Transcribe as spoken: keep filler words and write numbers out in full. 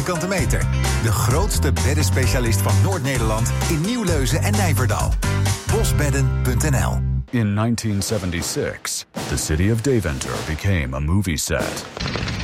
vierkante meter. De grootste beddenspecialist van Noord-Nederland in Nieuwleuzen en Nijverdal. bosbedden punt n l. In nineteen seventy-six, the city of Deventer became a movie set.